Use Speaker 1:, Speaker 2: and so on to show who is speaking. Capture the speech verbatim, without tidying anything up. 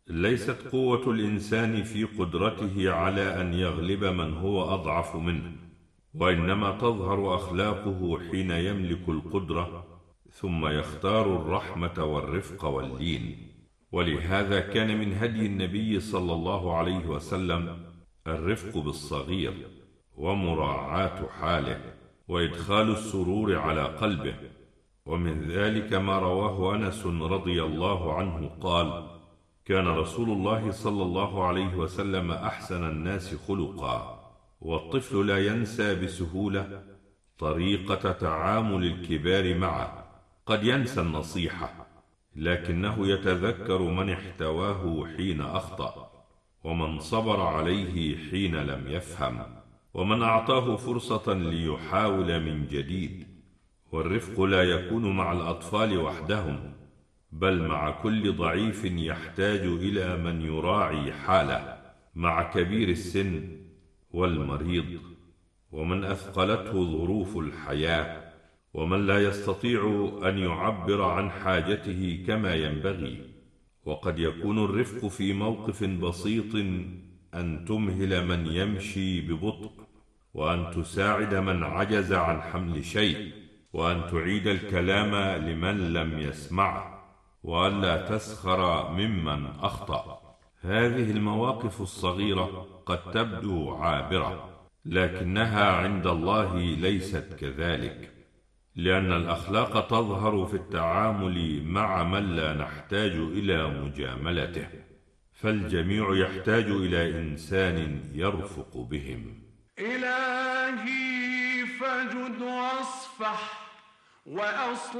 Speaker 1: ليست قوة الإنسان في قدرته على أن يغلب من هو أضعف منه، وإنما تظهر أخلاقه حين يملك القدرة ثم يختار الرحمة والرفق واللين. ولهذا كان من هدي النبي صلى الله عليه وسلم الرفق بالصغير ومراعاة حاله وإدخال السرور على قلبه. ومن ذلك ما رواه أنس رضي الله عنه قال: كان رسول الله صلى الله عليه وسلم أحسن الناس خلقا، والطفل لا ينسى بسهولة طريقة تعامل الكبار معه. قد ينسى النصيحة، لكنه يتذكر من احتواه حين أخطأ، ومن صبر عليه حين لم يفهم، ومن أعطاه فرصة ليحاول من جديد. والرفق لا يكون مع الأطفال وحدهم، بل مع كل ضعيف يحتاج إلى من يراعي حاله، مع كبير السن والمريض، ومن أثقلته ظروف الحياة، ومن لا يستطيع أن يعبر عن حاجته كما ينبغي. وقد يكون الرفق في موقف بسيط أن تمهل من يمشي ببطء، وأن تساعد من عجز عن حمل شيء، وأن تعيد الكلام لمن لم يسمعه، وألا تسخر ممن أخطأ. هذه المواقف الصغيرة قد تبدو عابرة، لكنها عند الله ليست كذلك، لأن الأخلاق تظهر في التعامل مع من لا نحتاج إلى مجاملته، فالجميع يحتاج إلى إنسان يرفق بهم.
Speaker 2: إلهي فجد واصفح وأصلح